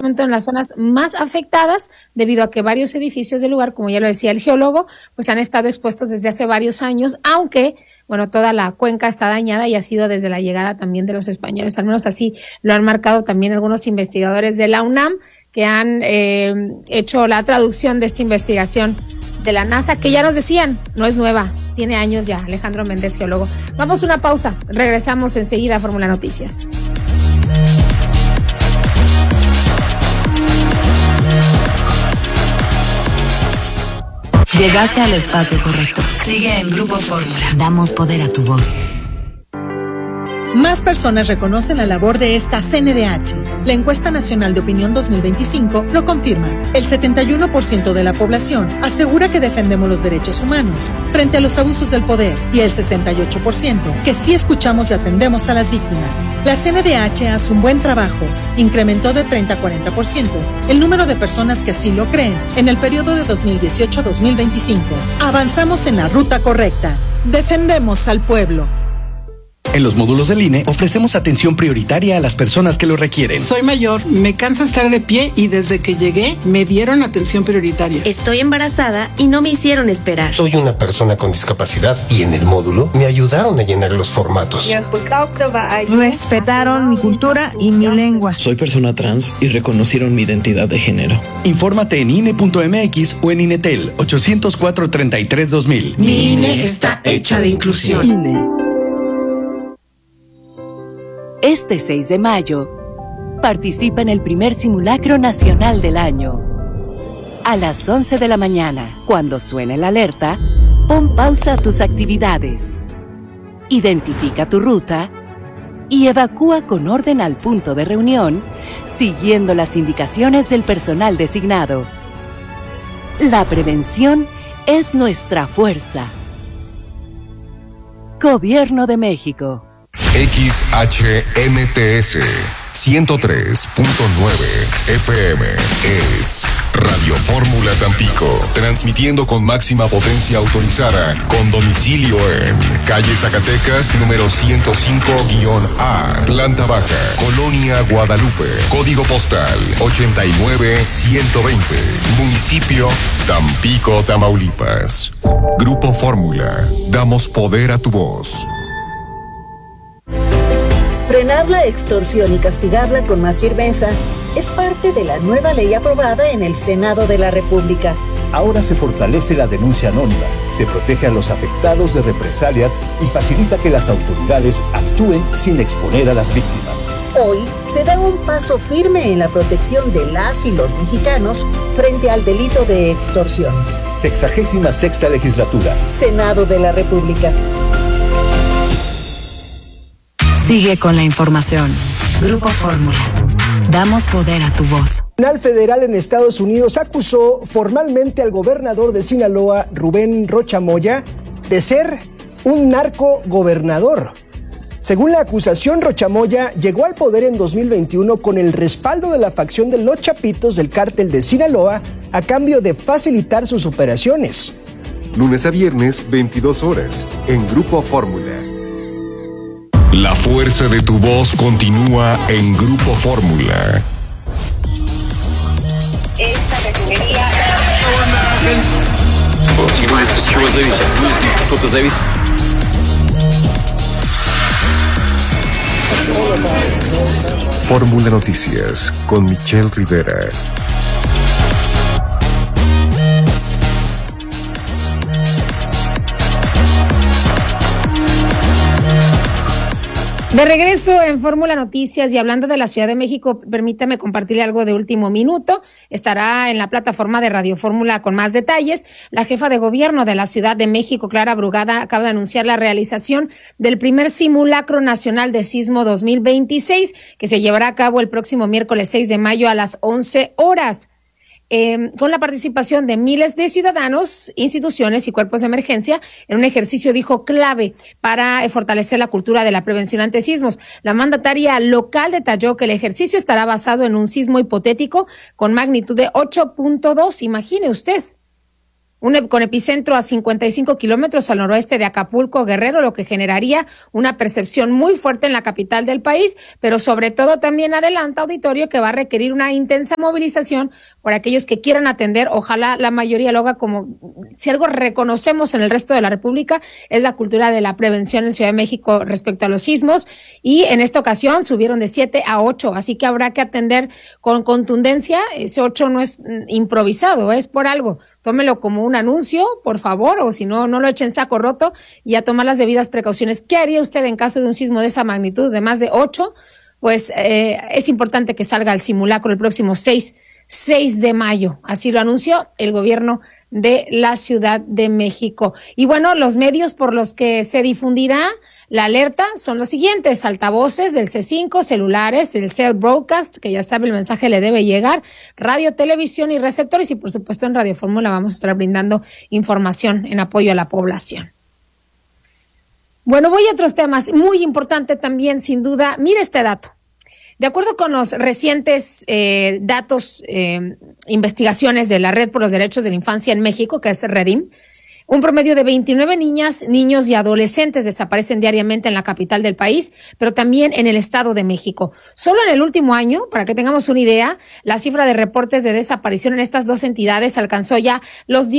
justamente en las zonas más afectadas, debido a que varios edificios del lugar, como ya lo decía el geólogo, pues han estado expuestos desde hace varios años, aunque toda la cuenca está dañada y ha sido desde la llegada también de los españoles. Al menos así lo han marcado también algunos investigadores de la UNAM que han hecho la traducción de esta investigación de la NASA, que ya nos decían, no es nueva, tiene años ya. Alejandro Méndez, geólogo. Vamos a una pausa, regresamos enseguida a Fórmula Noticias. Llegaste al espacio correcto. Sigue en Grupo Fórmula. Damos poder a tu voz. Más personas reconocen la labor de esta CNDH. La encuesta nacional de opinión 2025 lo confirma. El 71% de la población asegura que defendemos los derechos humanos frente a los abusos del poder y el 68% que sí escuchamos y atendemos a las víctimas. La CNDH hace un buen trabajo. Incrementó de 30 a 40% el número de personas que así lo creen en el periodo de 2018 a 2025. Avanzamos en la ruta correcta. Defendemos al pueblo. En los módulos del INE ofrecemos atención prioritaria a las personas que lo requieren. Soy mayor, me cansa estar de pie y desde que llegué me dieron atención prioritaria. Estoy embarazada y no me hicieron esperar. Soy una persona con discapacidad y en el módulo me ayudaron a llenar los formatos. Respetaron mi cultura y mi lengua. Soy persona trans y reconocieron mi identidad de género. Infórmate en INE.mx o en INETEL 804-33-2000. Mi INE está hecha de inclusión. INE. Este 6 de mayo, participa en el primer simulacro nacional del año. A las 11 de la mañana, cuando suene la alerta, pon pausa a tus actividades. Identifica tu ruta y evacúa con orden al punto de reunión, siguiendo las indicaciones del personal designado. La prevención es nuestra fuerza. Gobierno de México. XHMTS 103.9 FM es Radio Fórmula Tampico, transmitiendo con máxima potencia autorizada, con domicilio en calle Zacatecas, número 105-A, planta baja, Colonia Guadalupe, código postal 89120, municipio Tampico, Tamaulipas. Grupo Fórmula, damos poder a tu voz. Frenar la extorsión y castigarla con más firmeza es parte de la nueva ley aprobada en el Senado de la República. Ahora se fortalece la denuncia anónima, se protege a los afectados de represalias y facilita que las autoridades actúen sin exponer a las víctimas. Hoy se da un paso firme en la protección de las y los mexicanos frente al delito de extorsión. 66ª Legislatura. Senado de la República. Sigue con la información. Grupo Fórmula. Damos poder a tu voz. El Tribunal Federal en Estados Unidos acusó formalmente al gobernador de Sinaloa, Rubén Rocha Moya, de ser un narcogobernador. Según la acusación, Rocha Moya llegó al poder en 2021 con el respaldo de la facción de los Chapitos del cártel de Sinaloa a cambio de facilitar sus operaciones. Lunes a viernes, 22 horas, en Grupo Fórmula. La fuerza de tu voz continúa en Grupo Fórmula. Esta refinería... Fórmula Noticias con Michelle Rivera. De regreso en Fórmula Noticias y hablando de la Ciudad de México, permítame compartirle algo de último minuto. Estará en la plataforma de Radio Fórmula con más detalles. La jefa de gobierno de la Ciudad de México, Clara Brugada, acaba de anunciar la realización del primer simulacro nacional de sismo 2026, que se llevará a cabo el próximo miércoles 6 de mayo a las 11 horas. Con la participación de miles de ciudadanos, instituciones y cuerpos de emergencia en un ejercicio, dijo, clave para fortalecer la cultura de la prevención ante sismos. La mandataria local detalló que el ejercicio estará basado en un sismo hipotético con magnitud de 8.2. Imagine usted. con epicentro a 55 kilómetros al noroeste de Acapulco, Guerrero, lo que generaría una percepción muy fuerte en la capital del país, pero sobre todo también adelanta, auditorio, que va a requerir una intensa movilización por aquellos que quieran atender. Ojalá la mayoría lo haga. Como si algo reconocemos en el resto de la República es la cultura de la prevención en Ciudad de México respecto a los sismos, y en esta ocasión subieron de 7 a 8, así que habrá que atender con contundencia. Ese 8 no es improvisado, es por algo. Tómelo como un anuncio, por favor, o si no, no lo echen saco roto, y a tomar las debidas precauciones. ¿Qué haría usted en caso de un sismo de esa magnitud, de más de 8? Pues es importante que salga al simulacro el próximo 6 de mayo. Así lo anunció el gobierno de la Ciudad de México. Y bueno, los medios por los que se difundirá la alerta son los siguientes: altavoces del C5, celulares, el Cell Broadcast, que ya sabe el mensaje le debe llegar, radio, televisión y receptores, y por supuesto en Radio Fórmula vamos a estar brindando información en apoyo a la población. Bueno, voy a otros temas. Muy importante también, sin duda, mire este dato. De acuerdo con los recientes datos, investigaciones de la Red por los Derechos de la Infancia en México, que es REDIM, un promedio de 29 niñas, niños y adolescentes desaparecen diariamente en la capital del país, pero también en el Estado de México. Solo en el último año, para que tengamos una idea, la cifra de reportes de desaparición en estas dos entidades alcanzó ya los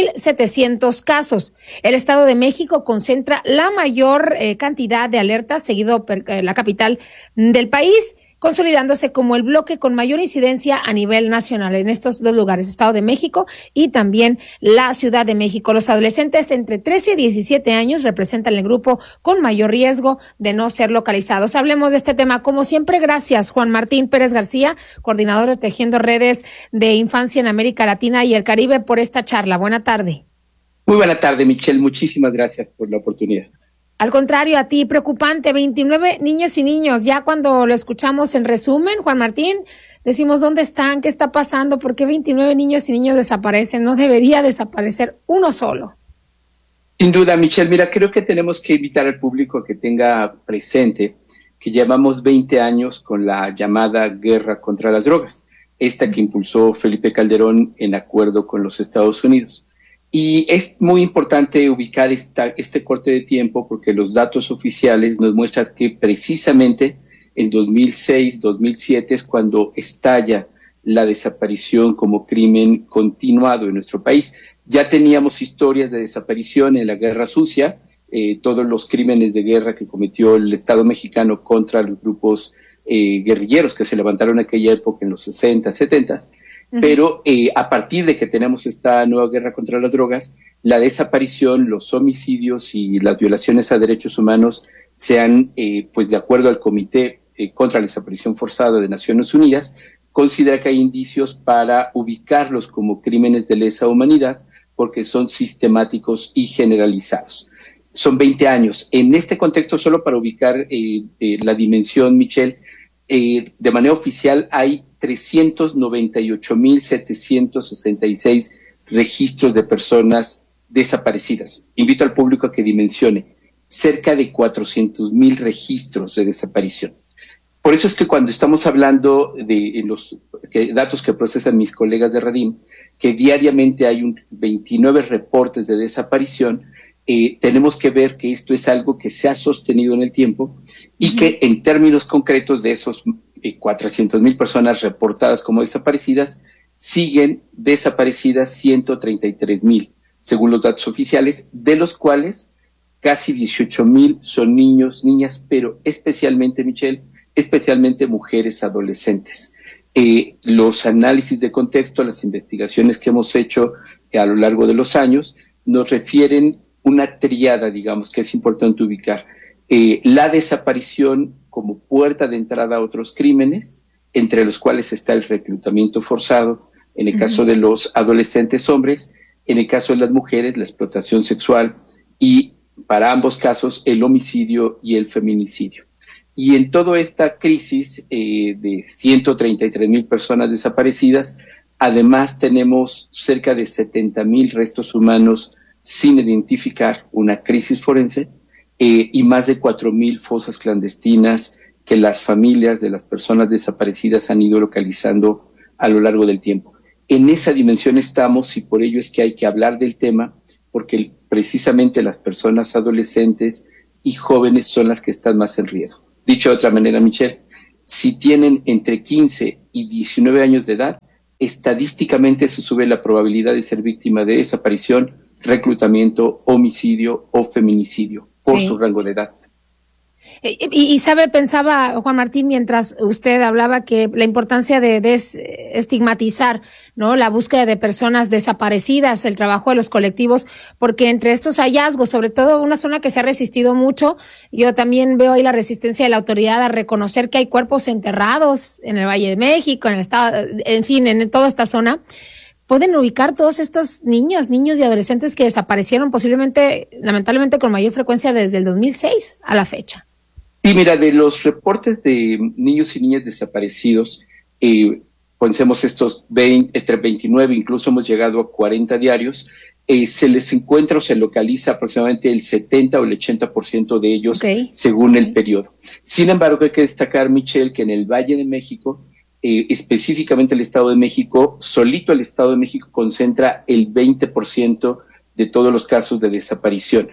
10,700 casos. El Estado de México concentra la mayor cantidad de alertas, seguido por la capital del país, consolidándose como el bloque con mayor incidencia a nivel nacional en estos dos lugares, Estado de México y también la Ciudad de México. Los adolescentes entre 13 y 17 años representan el grupo con mayor riesgo de no ser localizados. Hablemos de este tema. Como siempre, gracias, Juan Martín Pérez García, coordinador de Tejiendo Redes de Infancia en América Latina y el Caribe, por esta charla. Buena tarde. Muy buena tarde, Michelle. Muchísimas gracias por la oportunidad. Al contrario, a ti, preocupante, 29 niñas y niños. Ya cuando lo escuchamos en resumen, Juan Martín, decimos, ¿dónde están? ¿Qué está pasando? ¿Por qué 29 niños y niños desaparecen? No debería desaparecer uno solo. Sin duda, Michelle. Mira, creo que tenemos que invitar al público a que tenga presente que llevamos 20 años con la llamada guerra contra las drogas, esta que impulsó Felipe Calderón en acuerdo con los Estados Unidos. Y es muy importante ubicar este corte de tiempo porque los datos oficiales nos muestran que precisamente en 2006, 2007 es cuando estalla la desaparición como crimen continuado en nuestro país. Ya teníamos historias de desaparición en la Guerra Sucia, todos los crímenes de guerra que cometió el Estado mexicano contra los grupos guerrilleros que se levantaron en aquella época en los 60, 70. Pero a partir de que tenemos esta nueva guerra contra las drogas, la desaparición, los homicidios y las violaciones a derechos humanos se han, pues de acuerdo al Comité contra la Desaparición Forzada de Naciones Unidas, considera que hay indicios para ubicarlos como crímenes de lesa humanidad porque son sistemáticos y generalizados. Son 20 años. En este contexto, solo para ubicar la dimensión, Michelle, de manera oficial hay 398,766 registros de personas desaparecidas. Invito al público a que dimensione cerca de 400,000 registros de desaparición. Por eso es que cuando estamos hablando de los datos que procesan mis colegas de REDIM, que diariamente hay 29 reportes de desaparición, tenemos que ver que esto es algo que se ha sostenido en el tiempo y que en términos concretos de esos 400,000 personas reportadas como desaparecidas, siguen desaparecidas 133,000, según los datos oficiales, de los cuales casi 18,000 son niños, niñas, pero especialmente, Michelle, especialmente mujeres adolescentes. Los análisis de contexto, las investigaciones que hemos hecho a lo largo de los años, nos refieren una tríada, digamos, que es importante ubicar. La desaparición como puerta de entrada a otros crímenes, entre los cuales está el reclutamiento forzado, en el caso de los adolescentes hombres, en el caso de las mujeres, la explotación sexual y, para ambos casos, el homicidio y el feminicidio. Y en toda esta crisis de 133,000 personas desaparecidas, además tenemos cerca de 70,000 restos humanos sin identificar, una crisis forense, y más de 4,000 fosas clandestinas que las familias de las personas desaparecidas han ido localizando a lo largo del tiempo. En esa dimensión estamos y por ello es que hay que hablar del tema, porque precisamente las personas adolescentes y jóvenes son las que están más en riesgo. Dicho de otra manera, Michelle, si tienen entre 15 y 19 años de edad, estadísticamente se sube la probabilidad de ser víctima de desaparición, reclutamiento, homicidio o feminicidio por su rango de edad. Y sabe, pensaba Juan Martín mientras usted hablaba que la importancia de estigmatizar, ¿no? La búsqueda de personas desaparecidas, el trabajo de los colectivos, porque entre estos hallazgos, sobre todo una zona que se ha resistido mucho, yo también veo ahí la resistencia de la autoridad a reconocer que hay cuerpos enterrados en el Valle de México, en el estado, en fin, en toda esta zona. Pueden ubicar todos estos niños y adolescentes que desaparecieron posiblemente, lamentablemente, con mayor frecuencia desde el 2006 a la fecha. Sí, mira, de los reportes de niños y niñas desaparecidos, pensemos estos entre 29, incluso hemos llegado a 40 diarios, se les encuentra o se localiza aproximadamente el 70 o el 80% de ellos según el periodo. Sin embargo, hay que destacar, Michelle, que en el Valle de México, específicamente el Estado de México, solito el Estado de México concentra el 20% de todos los casos de desaparición.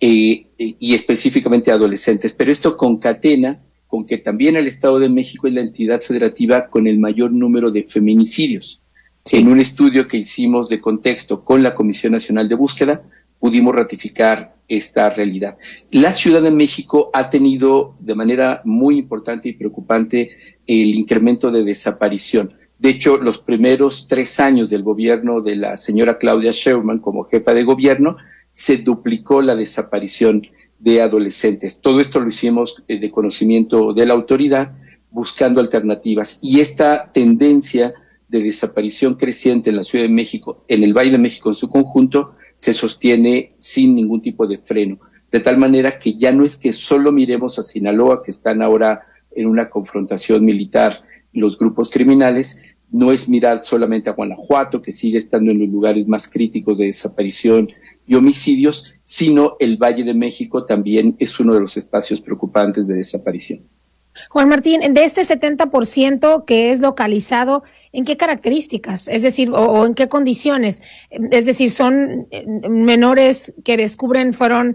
Y específicamente adolescentes, pero esto concatena con que también el Estado de México es la entidad federativa con el mayor número de feminicidios. Sí. En un estudio que hicimos de contexto con la Comisión Nacional de Búsqueda, pudimos ratificar esta realidad. La Ciudad de México ha tenido de manera muy importante y preocupante el incremento de desaparición. De hecho, los primeros 3 años del gobierno de la señora Claudia Sheinbaum como jefa de gobierno, se duplicó la desaparición de adolescentes. Todo esto lo hicimos de conocimiento de la autoridad, buscando alternativas. Y esta tendencia de desaparición creciente en la Ciudad de México, en el Valle de México en su conjunto, se sostiene sin ningún tipo de freno. De tal manera que ya no es que solo miremos a Sinaloa, que están ahora en una confrontación militar los grupos criminales, no es mirar solamente a Guanajuato, que sigue estando en los lugares más críticos de desaparición y homicidios, sino el Valle de México también es uno de los espacios preocupantes de desaparición. Juan Martín, de este 70% que es localizado, ¿en qué características? Es decir, o en qué condiciones. Es decir, son menores que descubren fueron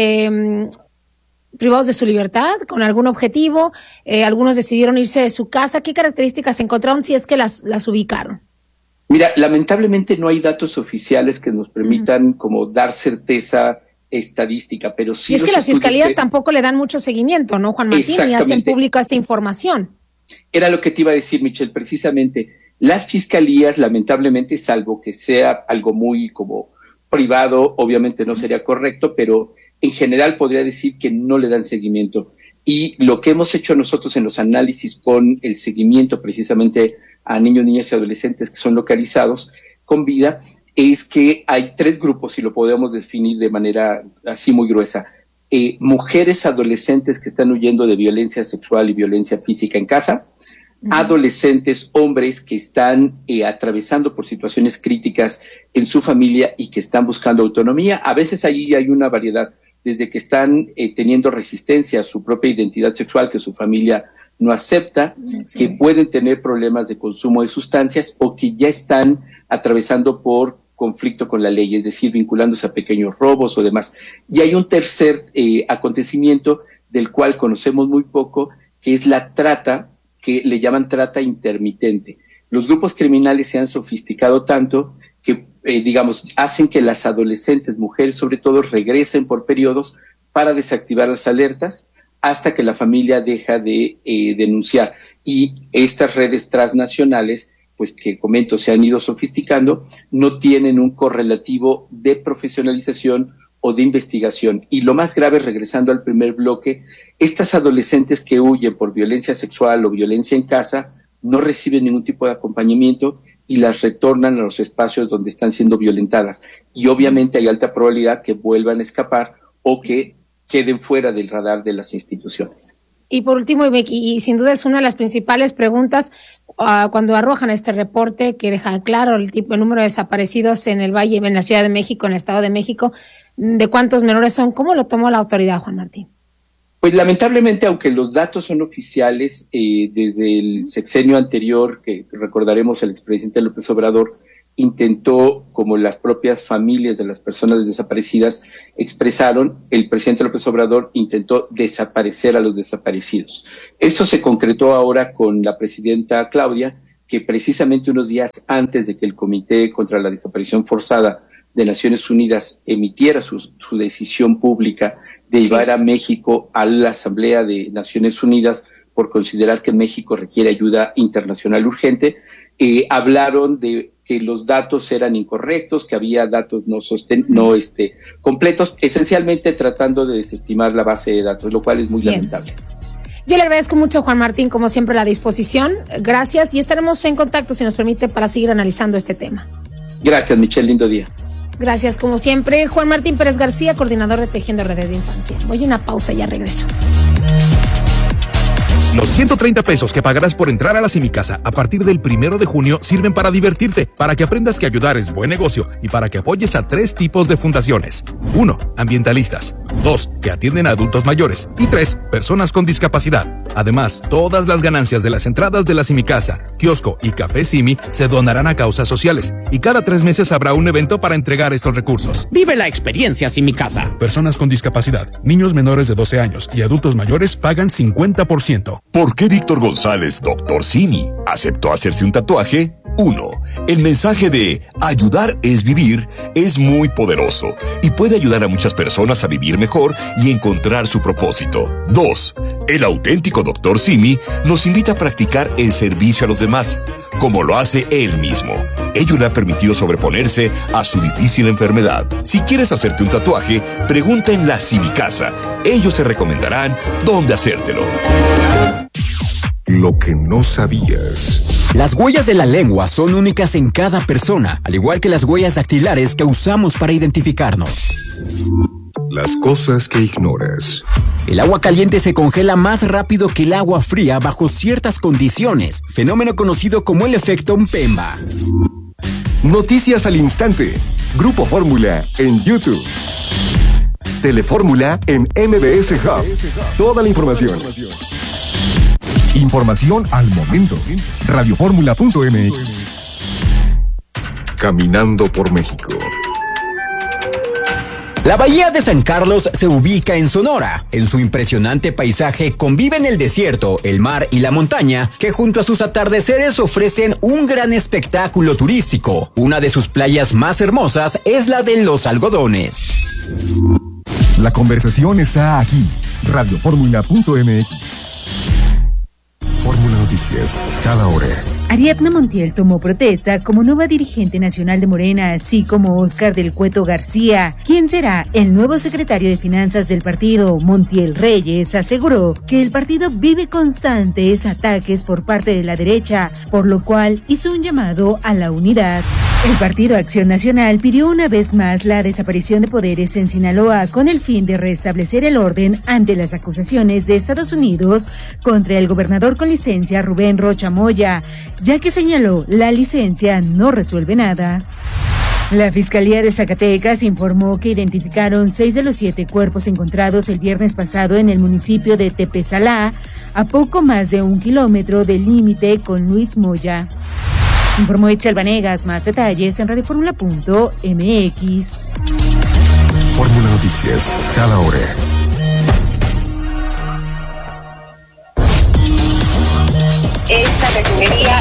privados de su libertad con algún objetivo, algunos decidieron irse de su casa. ¿Qué características encontraron si es que las ubicaron? Mira, lamentablemente no hay datos oficiales que nos permitan como dar certeza estadística, pero sí. Y es que las fiscalías tampoco le dan mucho seguimiento, ¿no, Juan Martín? Y hacen público esta información. Era lo que te iba a decir, Michelle, precisamente. Las fiscalías, lamentablemente, salvo que sea algo muy como privado, obviamente no sería correcto, pero en general podría decir que no le dan seguimiento. Y lo que hemos hecho nosotros en los análisis con el seguimiento precisamente a niños, niñas y adolescentes que son localizados con vida, es que hay 3 grupos, y lo podemos definir de manera así muy gruesa. Mujeres adolescentes que están huyendo de violencia sexual y violencia física en casa, adolescentes, hombres que están atravesando por situaciones críticas en su familia y que están buscando autonomía. A veces ahí hay una variedad, desde que están teniendo resistencia a su propia identidad sexual que su familia no acepta, que pueden tener problemas de consumo de sustancias o que ya están atravesando por conflicto con la ley, es decir, vinculándose a pequeños robos o demás. Y hay un tercer acontecimiento del cual conocemos muy poco, que es la trata, que le llaman trata intermitente. Los grupos criminales se han sofisticado tanto que, hacen que las adolescentes, mujeres sobre todo, regresen por periodos para desactivar las alertas hasta que la familia deja de denunciar. Y estas redes transnacionales, pues que comento, se han ido sofisticando, no tienen un correlativo de profesionalización o de investigación. Y lo más grave, regresando al primer bloque, estas adolescentes que huyen por violencia sexual o violencia en casa no reciben ningún tipo de acompañamiento y las retornan a los espacios donde están siendo violentadas. Y obviamente hay alta probabilidad que vuelvan a escapar o que queden fuera del radar de las instituciones. Y por último, y sin duda es una de las principales preguntas cuando arrojan este reporte que deja claro el número de desaparecidos en el Valle, en la Ciudad de México, en el Estado de México, de cuántos menores son, ¿cómo lo tomó la autoridad, Juan Martín? Pues lamentablemente, aunque los datos son oficiales, desde el sexenio anterior, que recordaremos el expresidente López Obrador intentó, como las propias familias de las personas desaparecidas expresaron, el presidente López Obrador intentó desaparecer a los desaparecidos. Esto se concretó ahora con la presidenta Claudia, que precisamente unos días antes de que el Comité contra la Desaparición Forzada de Naciones Unidas emitiera su decisión pública de llevar a México a la Asamblea de Naciones Unidas por considerar que México requiere ayuda internacional urgente, hablaron de que los datos eran incorrectos, que había datos no completos, esencialmente tratando de desestimar la base de datos, lo cual es muy lamentable. Yo le agradezco mucho, Juan Martín, como siempre, la disposición. Gracias, y estaremos en contacto, si nos permite, para seguir analizando este tema. Gracias, Michelle, lindo día. Gracias, como siempre. Juan Martín Pérez García, coordinador de Tejiendo Redes de Infancia. Voy a una pausa y ya regreso. Los 130 pesos que pagarás por entrar a la Simicasa a partir del 1 de junio sirven para divertirte, para que aprendas que ayudar es buen negocio y para que apoyes a 3 tipos de fundaciones. 1. Ambientalistas. 2. Que atienden a adultos mayores. Y 3. Personas con discapacidad. Además, todas las ganancias de las entradas de la Simicasa, kiosco y café Simi se donarán a causas sociales. Y cada 3 meses habrá un evento para entregar estos recursos. Vive la experiencia Simicasa. Personas con discapacidad, niños menores de 12 años y adultos mayores pagan 50%. ¿Por qué Víctor González, Dr. Simi, aceptó hacerse un tatuaje? 1. El mensaje de ayudar es vivir es muy poderoso y puede ayudar a muchas personas a vivir mejor y encontrar su propósito. 2. El auténtico Dr. Simi nos invita a practicar el servicio a los demás, como lo hace él mismo. Ello le ha permitido sobreponerse a su difícil enfermedad. Si quieres hacerte un tatuaje, pregunta en la Simicasa. Ellos te recomendarán dónde hacértelo. Lo que no sabías. Las huellas de la lengua son únicas en cada persona, al igual que las huellas dactilares que usamos para identificarnos. Las cosas que ignoras. El agua caliente se congela más rápido que el agua fría bajo ciertas condiciones, fenómeno conocido como el efecto Mpemba. Noticias al instante. Grupo Fórmula en YouTube. Telefórmula en MBS Hub. Toda la información. Información al momento. Radioformula.mx. Caminando por México. La bahía de San Carlos se ubica en Sonora. En su impresionante paisaje conviven el desierto, el mar y la montaña, que junto a sus atardeceres ofrecen un gran espectáculo turístico. Una de sus playas más hermosas es la de Los Algodones. La conversación está aquí. Radioformula.mx. Fórmula Noticias, cada hora. Ariadna Montiel tomó protesta como nueva dirigente nacional de Morena, así como Óscar del Cueto García, quien será el nuevo secretario de Finanzas del partido. Montiel Reyes aseguró que el partido vive constantes ataques por parte de la derecha, por lo cual hizo un llamado a la unidad. El Partido Acción Nacional pidió una vez más la desaparición de poderes en Sinaloa con el fin de restablecer el orden ante las acusaciones de Estados Unidos contra el gobernador con licencia Rubén Rocha Moya, ya que señaló la licencia no resuelve nada. La Fiscalía de Zacatecas informó que identificaron 6 de los 7 cuerpos encontrados el viernes pasado en el municipio de Tepesalá, a poco más de 1 kilómetro del límite con Luis Moya. Informó Itzel Vanegas. Más detalles en radioformula.mx. Fórmula Noticias, cada hora. Esta refinería.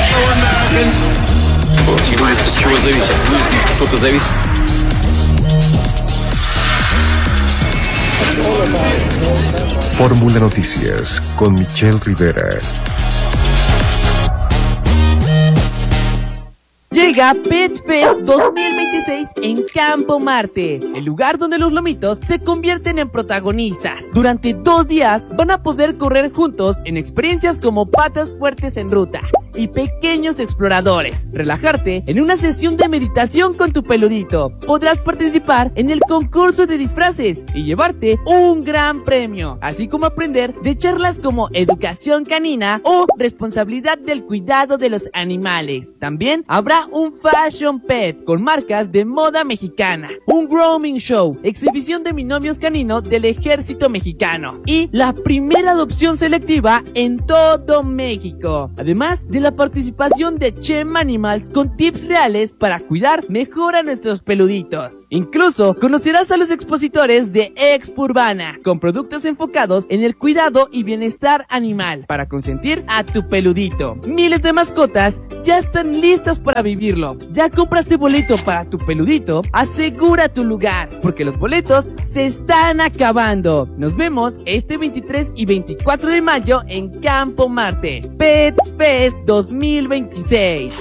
Fórmula Noticias con Michelle Rivera. Llega Pet Fest 2026 en Campo Marte, el lugar donde los lomitos se convierten en protagonistas. Durante 2 días van a poder correr juntos en experiencias como patas fuertes en ruta, y pequeños exploradores. Relajarte en una sesión de meditación con tu peludito. Podrás participar en el concurso de disfraces y llevarte un gran premio, así como aprender de charlas como educación canina o responsabilidad del cuidado de los animales. También habrá un Fashion Pet con marcas de moda mexicana, un grooming show, exhibición de binomios caninos del ejército mexicano y la primera adopción selectiva en todo México. Además de la participación de Chem Animals con tips reales para cuidar mejor a nuestros peluditos. Incluso conocerás a los expositores de Expo Urbana con productos enfocados en el cuidado y bienestar animal para consentir a tu peludito. Miles de mascotas ya están listas para vivirlo. ¿Ya compraste boleto para tu peludito? Asegura tu lugar, porque los boletos se están acabando. Nos vemos este 23 y 24 de mayo en Campo Marte. Pet Fest 2026.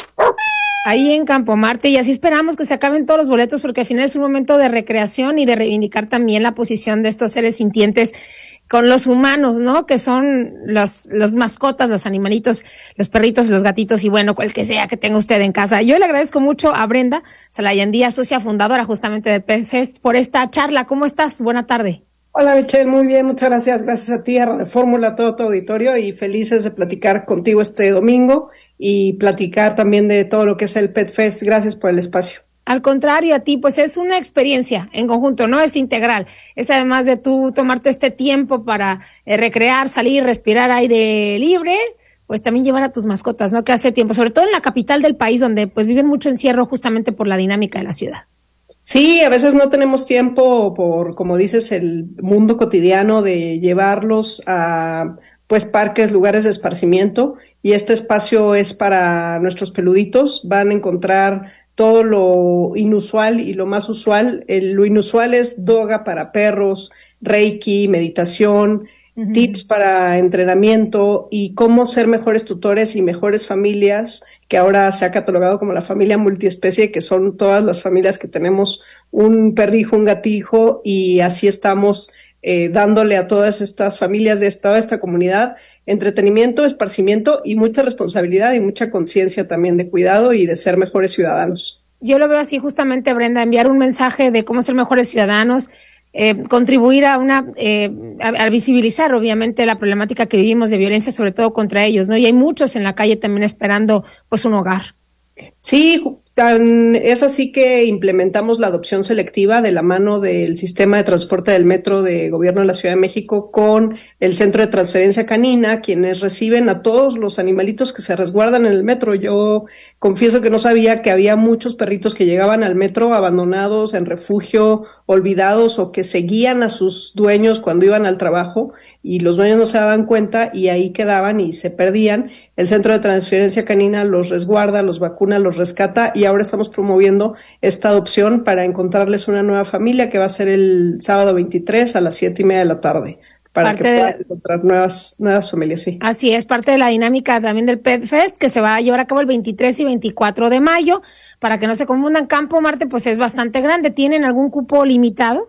Ahí en Campo Marte, y así esperamos que se acaben todos los boletos, porque al final es un momento de recreación y de reivindicar también la posición de estos seres sintientes con los humanos, ¿no? Que son los mascotas, los animalitos, los perritos, los gatitos y bueno, cual que sea que tenga usted en casa. Yo le agradezco mucho a Brenda Salayan Díaz, socia fundadora justamente de Pet Fest, por esta charla. ¿Cómo estás? Buena tarde. Hola Michelle, muy bien, muchas gracias. Gracias a ti, a Radio Fórmula, a todo tu auditorio y felices de platicar contigo este domingo y platicar también de todo lo que es el Pet Fest. Gracias por el espacio. Al contrario, a ti, pues es una experiencia en conjunto, no es integral. Es además de tú tomarte este tiempo para recrear, salir, respirar aire libre, pues también llevar a tus mascotas, ¿no? Que hace tiempo, sobre todo en la capital del país, donde pues viven mucho encierro justamente por la dinámica de la ciudad. Sí, a veces no tenemos tiempo por, como dices, el mundo cotidiano de llevarlos a pues parques, lugares de esparcimiento, y este espacio es para nuestros peluditos. Van a encontrar todo lo inusual y lo más usual. Lo inusual es yoga para perros, reiki, meditación, tips para entrenamiento y cómo ser mejores tutores y mejores familias, que ahora se ha catalogado como la familia multiespecie, que son todas las familias que tenemos un perrijo, un gatijo, y así estamos dándole a todas estas familias de toda esta comunidad entretenimiento, esparcimiento y mucha responsabilidad y mucha conciencia también de cuidado y de ser mejores ciudadanos. Yo lo veo así justamente, Brenda, enviar un mensaje de cómo ser mejores ciudadanos, contribuir a a visibilizar obviamente la problemática que vivimos de violencia, sobre todo contra ellos, ¿no? Y hay muchos en la calle también esperando pues un hogar. Sí, es así que implementamos la adopción selectiva de la mano del sistema de transporte del metro de Gobierno de la Ciudad de México con el Centro de Transferencia Canina, quienes reciben a todos los animalitos que se resguardan en el metro. Yo confieso que no sabía que había muchos perritos que llegaban al metro abandonados, en refugio, olvidados, o que seguían a sus dueños cuando iban al trabajo y los dueños no se daban cuenta y ahí quedaban y se perdían. El Centro de Transferencia Canina los resguarda, los vacuna, los rescata, y ahora estamos promoviendo esta adopción para encontrarles una nueva familia, que va a ser el sábado 23 a las 7:30 de la tarde, para que puedan encontrar nuevas familias, sí. Así es, parte de la dinámica también del Pet Fest, que se va a llevar a cabo el 23 y 24 de mayo, para que no se confundan. Campo Marte pues es bastante grande. ¿Tienen algún cupo limitado?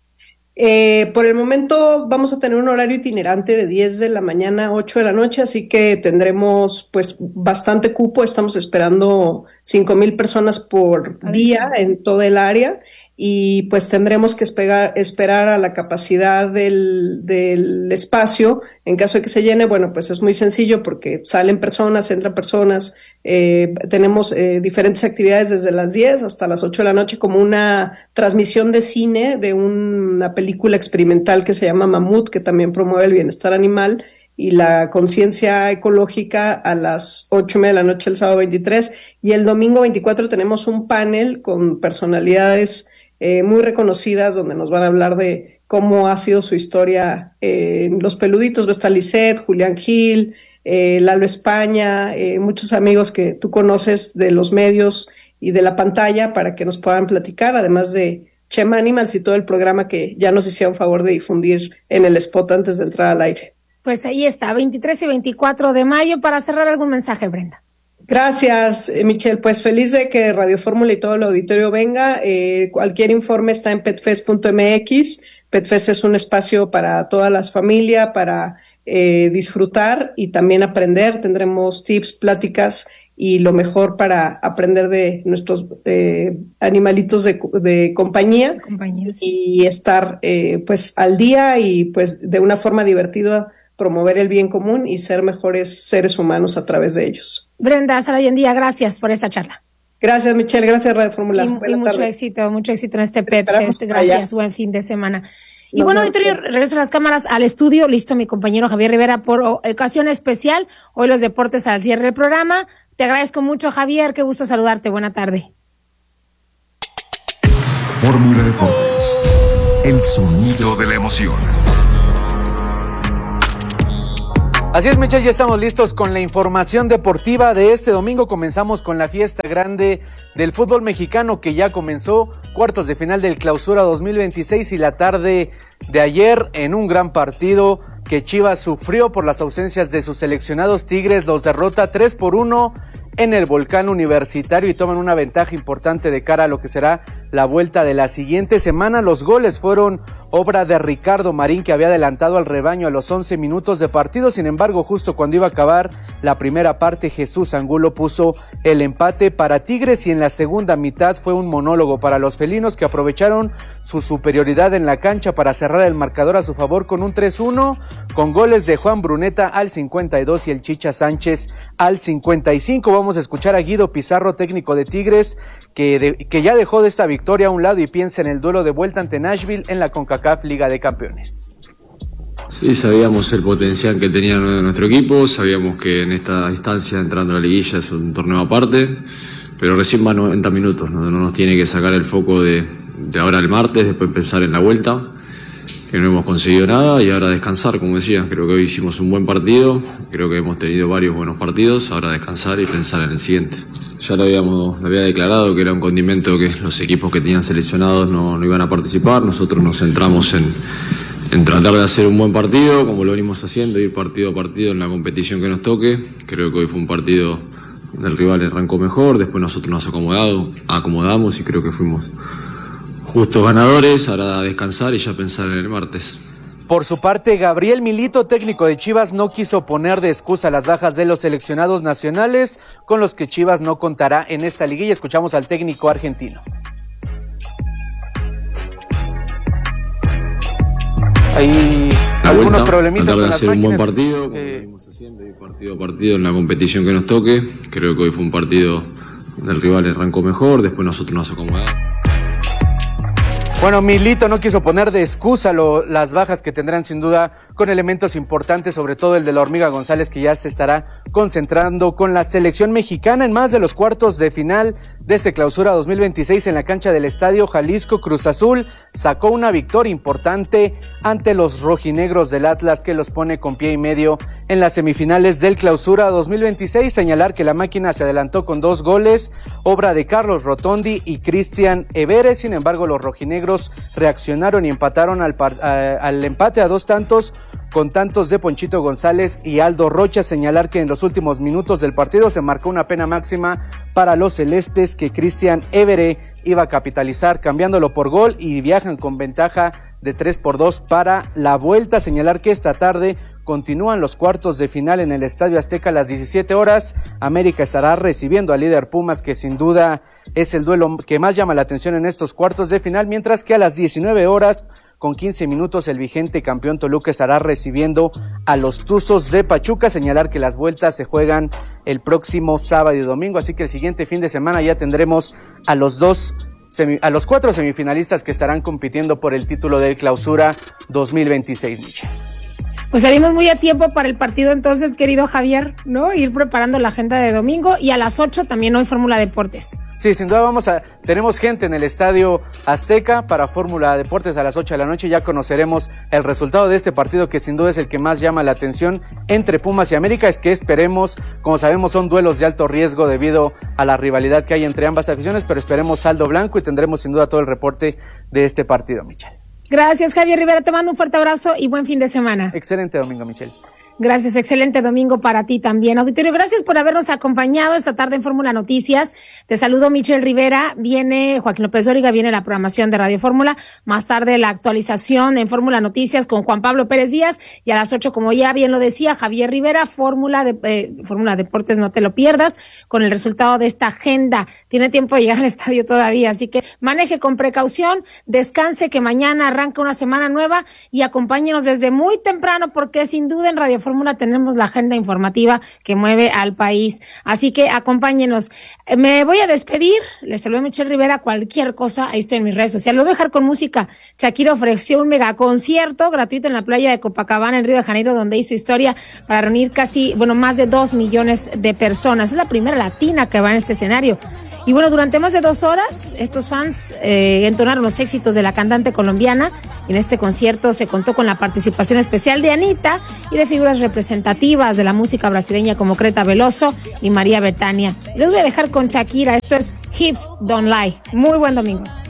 Por el momento vamos a tener un horario itinerante de 10 de la mañana a 8 de la noche, así que tendremos pues bastante cupo. Estamos esperando 5,000 personas por día en todo el área, y pues tendremos que esperar a la capacidad del espacio. En caso de que se llene, bueno, pues es muy sencillo porque salen personas, entran personas. Tenemos diferentes actividades desde las 10 hasta las 8 de la noche, como una transmisión de cine de una película experimental que se llama Mamut, que también promueve el bienestar animal y la conciencia ecológica, a las 8:30 de la noche el sábado 23, y el domingo 24 tenemos un panel con personalidades muy reconocidas, donde nos van a hablar de cómo ha sido su historia en los peluditos. Va a estar Lisette, Julián Gil, Lalo España, muchos amigos que tú conoces de los medios y de la pantalla, para que nos puedan platicar, además de Chem Animals y todo el programa que ya nos hicieron favor de difundir en el spot antes de entrar al aire. Pues ahí está, 23 y 24 de mayo. Para cerrar, ¿algún mensaje, Brenda? Gracias, Michelle. Pues feliz de que Radio Fórmula y todo el auditorio venga. Cualquier informe está en petfest.mx. Petfest es un espacio para toda la familia, para disfrutar y también aprender. Tendremos tips, pláticas y lo mejor para aprender de nuestros animalitos de compañía, y estar pues al día y pues de una forma divertida promover el bien común y ser mejores seres humanos a través de ellos. Brenda Salayendía, gracias por esta charla. Gracias, Michelle, gracias Radio Fórmula. Y mucho éxito en este Pet Fest. Gracias, buen fin de semana. Y bueno, auditorio, regreso a las cámaras al estudio. Listo mi compañero Javier Rivera por ocasión especial. Hoy los deportes al cierre del programa. Te agradezco mucho, Javier. Qué gusto saludarte. Buena tarde. Fórmula Deportes. El sonido de la emoción. Así es, Michelle, ya estamos listos con la información deportiva de este domingo. Comenzamos con la fiesta grande del fútbol mexicano que ya comenzó, cuartos de final del Clausura 2026 y la tarde de ayer en un gran partido que Chivas sufrió por las ausencias de sus seleccionados. Tigres los derrota 3-1 en el Volcán Universitario y toman una ventaja importante de cara a lo que será la vuelta de la siguiente semana. Los goles fueron obra de Ricardo Marín, que había adelantado al rebaño a los 11 minutos de partido. Sin embargo, justo cuando iba a acabar la primera parte, Jesús Angulo puso el empate para Tigres y en la segunda mitad fue un monólogo para los felinos, que aprovecharon su superioridad en la cancha para cerrar el marcador a su favor con un 3-1, con goles de Juan Bruneta al 52 y el Chicha Sánchez al 55. Vamos a escuchar a Guido Pizarro, técnico de Tigres, que ya dejó de esta victoria a un lado y piensa en el duelo de vuelta ante Nashville en la CONCACAF Liga de Campeones. Sí, sabíamos el potencial que tenía nuestro equipo, sabíamos que en esta instancia, entrando a la liguilla, es un torneo aparte, pero recién va 90 minutos, no nos tiene que sacar el foco de ahora el martes, después pensar en la vuelta, que no hemos conseguido nada, y ahora descansar, como decía. Creo que hoy hicimos un buen partido, creo que hemos tenido varios buenos partidos, ahora descansar y pensar en el siguiente. Ya lo había declarado que era un condimento que los equipos que tenían seleccionados no iban a participar. Nosotros nos centramos en tratar de hacer un buen partido, como lo venimos haciendo, ir partido a partido en la competición que nos toque. Creo que hoy fue un partido donde el rival arrancó mejor, después nosotros nos acomodamos y creo que fuimos justos ganadores. Ahora a descansar y ya pensar en el martes. Por su parte, Gabriel Milito, técnico de Chivas, no quiso poner de excusa las bajas de los seleccionados nacionales con los que Chivas no contará en esta liguilla. Escuchamos al técnico argentino. Hay algunos problemitas tratar de con las hacer un buen máquinas, partido, como venimos haciendo, ir partido a partido en la competición que nos toque. Creo que hoy fue un partido donde el rival arrancó mejor, después nosotros nos acomodamos. Bueno, Milito no quiso poner de excusa las bajas que tendrán sin duda con elementos importantes, sobre todo el de la Hormiga González, que ya se estará concentrando con la selección mexicana en más de los cuartos de final de este Clausura 2026 en la cancha del Estadio Jalisco. Cruz Azul sacó una victoria importante ante los rojinegros del Atlas, que los pone con pie y medio en las semifinales del Clausura 2026. Señalar que la máquina se adelantó con 2 goles, obra de Carlos Rotondi y Cristian Everes. Sin embargo, los rojinegros reaccionaron y empataron al empate a 2 tantos, con tantos de Ponchito González y Aldo Rocha. Señalar que en los últimos minutos del partido se marcó una pena máxima para los celestes, que Cristian Évere iba a capitalizar cambiándolo por gol, y viajan con ventaja de 3-2 para la vuelta. Señalar que esta tarde continúan los cuartos de final en el Estadio Azteca a las 17 horas. América estará recibiendo al líder Pumas, que sin duda es el duelo que más llama la atención en estos cuartos de final, mientras que a las 19 horas con 15 minutos el vigente campeón Toluca estará recibiendo a los Tuzos de Pachuca. Señalar que las vueltas se juegan el próximo sábado y domingo, así que el siguiente fin de semana ya tendremos a los 4 semifinalistas que estarán compitiendo por el título del Clausura 2026, Michelle. Pues salimos muy a tiempo para el partido entonces, querido Javier, ¿no? Ir preparando la agenda de domingo, y a las 8 también hoy Fórmula Deportes. Sí, sin duda tenemos gente en el Estadio Azteca para Fórmula Deportes a las 8 de la noche. Ya conoceremos el resultado de este partido, que sin duda es el que más llama la atención entre Pumas y América. Es que esperemos, como sabemos, son duelos de alto riesgo debido a la rivalidad que hay entre ambas aficiones, pero esperemos saldo blanco y tendremos sin duda todo el reporte de este partido, Michelle. Gracias, Javier Rivera, te mando un fuerte abrazo y buen fin de semana. Excelente domingo, Michelle. Gracias, excelente domingo para ti también. Auditorio, gracias por habernos acompañado esta tarde en Fórmula Noticias. Te saludo, Michelle Rivera. Viene Joaquín López Dóriga, viene la programación de Radio Fórmula. Más tarde la actualización en Fórmula Noticias con Juan Pablo Pérez Díaz. Y a las 8, como ya bien lo decía, Javier Rivera, Fórmula Deportes, no te lo pierdas, con el resultado de esta agenda. Tiene tiempo de llegar al estadio todavía, así que maneje con precaución, descanse, que mañana arranca una semana nueva y acompáñenos desde muy temprano, porque sin duda en Radio Fórmula tenemos la agenda informativa que mueve al país. Así que acompáñenos. Me voy a despedir. Les saludo a Michelle Rivera. Cualquier cosa, ahí estoy en mis redes sociales. Lo voy a dejar con música. Shakira ofreció un megaconcierto gratuito en la playa de Copacabana, en Río de Janeiro, donde hizo historia para reunir más de 2 millones de personas. Es la primera latina que va en este escenario. Y bueno, durante más de 2 horas, estos fans entonaron los éxitos de la cantante colombiana. En este concierto se contó con la participación especial de Anita y de figuras representativas de la música brasileña como Creta Veloso y María Bethania. Les voy a dejar con Shakira. Esto es Hips Don't Lie. Muy buen domingo.